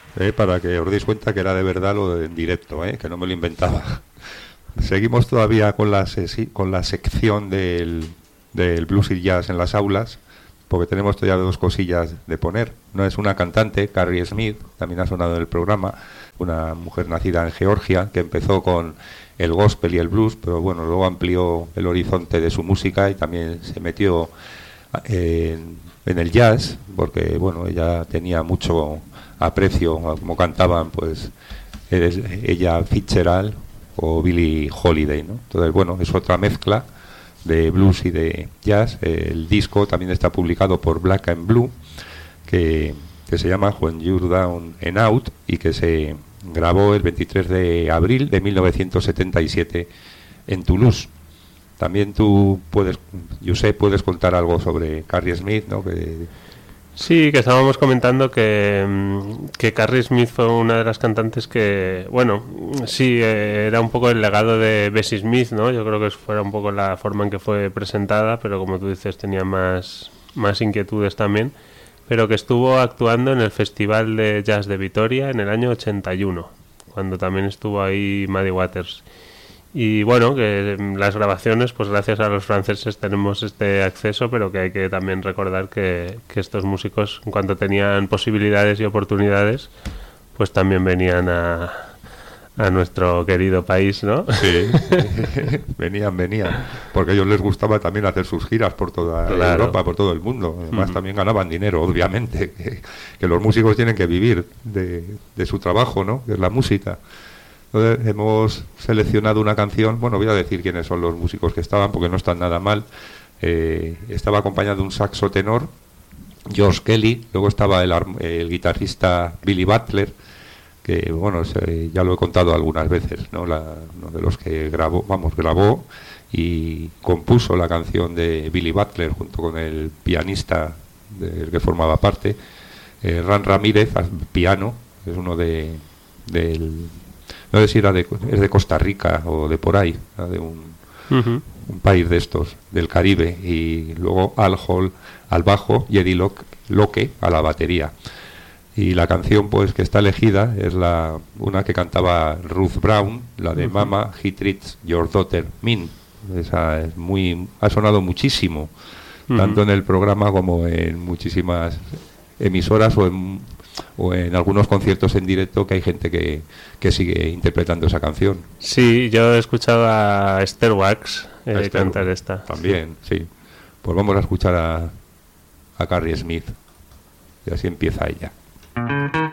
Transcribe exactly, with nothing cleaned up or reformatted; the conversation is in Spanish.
eh, para que os deis cuenta que era de verdad lo de en directo, eh, que no me lo inventaba. Seguimos todavía con la, sesi- con la sección del, del blues y jazz en las aulas, porque tenemos todavía dos cosillas de poner. No es una cantante, Carrie Smith, también ha sonado en el programa, una mujer nacida en Georgia, que empezó con el gospel y el blues, pero bueno, luego amplió el horizonte de su música y también se metió en, en el jazz, porque bueno, ella tenía mucho aprecio a como cantaban, pues ella Fitzgerald o Billie Holiday, ¿no? Entonces, bueno, es otra mezcla de blues y de jazz. El disco también está publicado por Black and Blue, que, que se llama When You're Down and Out, y que se grabó el veintitrés de abril de mil novecientos setenta y siete en Toulouse. También tú puedes, Josep, puedes contar algo sobre Carrie Smith, ¿no? Que Sí, que estábamos comentando que, que Carrie Smith fue una de las cantantes que, bueno, sí, eh, era un poco el legado de Bessie Smith, ¿no? Yo creo que fuera un poco la forma en que fue presentada, pero como tú dices, tenía más, más inquietudes también, pero que estuvo actuando en el Festival de Jazz de Vitoria en el año ochenta y uno, cuando también estuvo ahí Muddy Waters. Y bueno, que las grabaciones, pues gracias a los franceses tenemos este acceso, pero que hay que también recordar que, que estos músicos, en cuanto tenían posibilidades y oportunidades, pues también venían a, a nuestro querido país, ¿no? Sí, venían, venían, porque a ellos les gustaba también hacer sus giras por toda Claro. Europa, por todo el mundo. Además, Mm. también ganaban dinero, obviamente, que, que los músicos tienen que vivir de, de su trabajo, ¿no? Que es la música. Entonces, hemos seleccionado una canción. Bueno, voy a decir quiénes son los músicos que estaban, porque no están nada mal. Eh, estaba acompañado de un saxo tenor, George Kelly. Luego estaba el, arm- el guitarrista Billy Butler, que bueno, se- ya lo he contado algunas veces, ¿no? La, uno de los que grabó, vamos, grabó y compuso la canción de Billy Butler junto con el pianista del que formaba parte, eh, Ran Ramírez, al piano. Es uno de del no sé si era de, es de Costa Rica o de por ahí, ¿no? De un, Uh-huh. un país de estos, del Caribe. Y luego Al Hall al bajo y Eddie Loc- Locke a la batería. Y la canción pues que está elegida es la una que cantaba Ruth Brown, la de Uh-huh. Mama, He Treats Your Daughter Mean. Esa es muy, ha sonado muchísimo, Uh-huh. tanto en el programa como en muchísimas emisoras o en o en algunos conciertos en directo, que hay gente que, que sigue interpretando esa canción. Sí, yo he escuchado a Esther Wax eh, A Esther cantar esta. También, sí. Pues vamos a escuchar a, a Carrie Smith. Y así empieza ella.